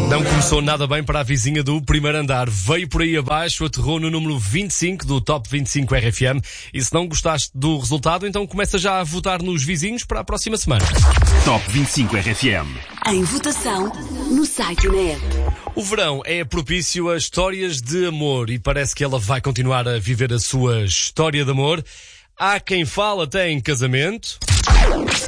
Não começou nada bem para a vizinha do primeiro andar. Veio por aí abaixo, aterrou no número 25 do Top 25 RFM. E se não gostaste do resultado, então começa já a votar nos vizinhos para a próxima semana. Top 25 RFM. Em votação no site e na app. O verão é propício a histórias de amor e parece que ela vai continuar a viver a sua história de amor. Há quem fala até em casamento.